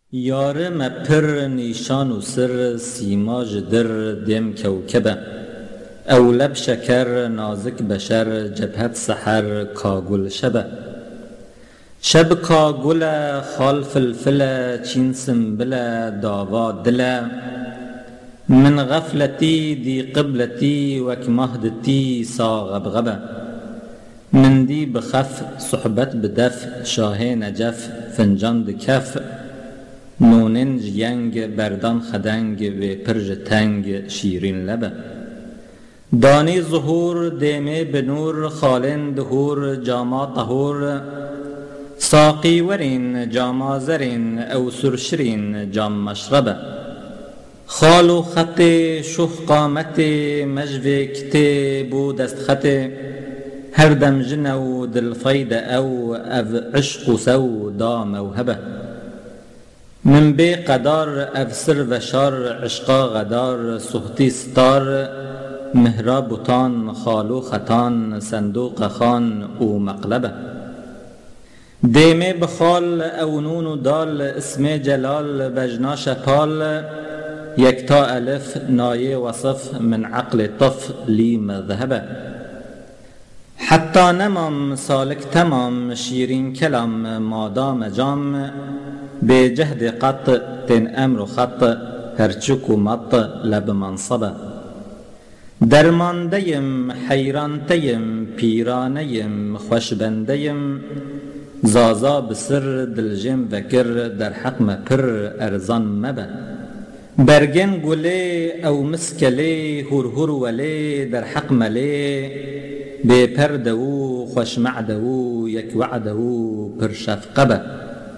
یاره مپر نیشان و سر سیماج در دیم کوکبه او لب شکر نازک بشر جبهت سحر کاگل شبه شب کاگل خال فلفل چین سنبل داوا دل من غفلتی دی قبلتی وک مهدتی سا غبغبه من دی بخف صحبت بدف شاه نجف فنجان دکف نوننج ینگ بردان خدنگ و پرج تنگ شیرین لبه دانی ظهور دیمه بنور خالن دهور جاما طهور ساقی ورین جاما زرین او سرشرین جام مشربه خالو خط شوخ قامت مجوه کت بو دست خط هر دم جنو دل فاید او عشق سو دا موهبه من بی قدار افسر و شار عشقا غدار سختی ستار مهرا بوتان خالو خطان صندوق خان او مقلبه دیمه بخال او نون و دال اسم جلال بجنا شپال یکتا الف نایه وصف من عقل طف لی مذهبه حتی نمام سالک تمام شیرین کلام مادام جام به جهد قط تن امر خط هرچک و مط لب منصبه درماندیم حیرانتیم پیرانیم خوشبندیم زازا بسر دلجم وکر در حق مپر ارزان مبه برگن گله او مسکله هر وله در حق مله به پردو خوش معدو یک وعدو پر شفقبه